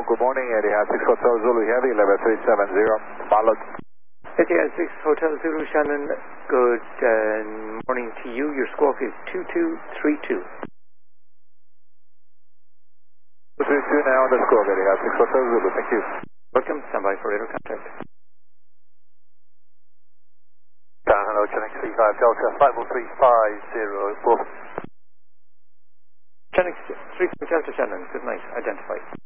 good morning, Etihad 6 Hotel Zulu Heavy, level 370, Malad. Etihad 6 Hotel Zulu Shannon, good morning to you. Your squawk is 2232. 232 now on the squawk, Etihad 6 Hotel Zulu, thank you. Welcome, stand by for radar contact. Hello, Chenix 35 Delta, 54350. Chenix 35 Delta Shannon, good night, identified.